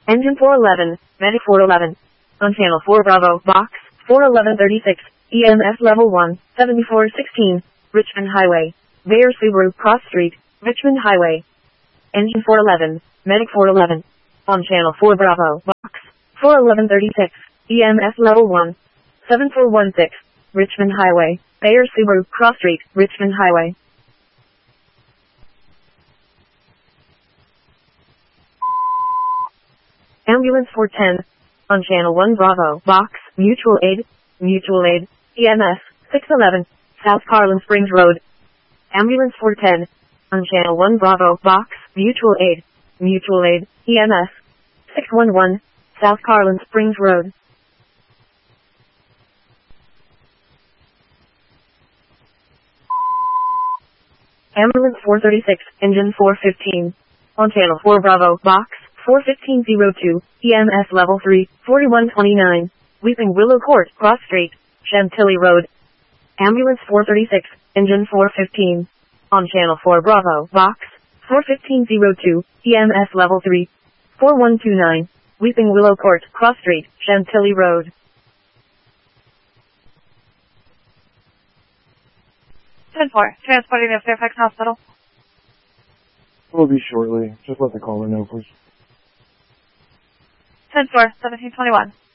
Engine 411, Medic 411. On channel 4 Bravo, box 41136, EMS level 1, 7416, Richmond Highway. Bayer Subaru Cross Street, Richmond Highway. Engine 411, Medic 411. On channel 4 Bravo, box 41136, EMS level 1, 7416, Richmond Highway. Bayer Subaru Cross Street, Richmond Highway. Ambulance 410. On channel 1 Bravo, box, Mutual Aid, EMS, 611, South Carlin Springs Road. Ambulance 410. On channel 1 Bravo, box, Mutual Aid, EMS, 611, South Carlin Springs Road. Ambulance 436, engine 415. On channel 4 Bravo, box, 41502, EMS level 3, 4129, Weeping Willow Court, Cross Street, Chantilly Road. Ambulance 436, engine 415. On channel 4 Bravo, box, 41502, EMS level 3, 4129, Weeping Willow Court, Cross Street, Chantilly Road. 10-4, transporting to Fairfax Hospital. Will be shortly. Just let the caller know, please. 10-4, 1721.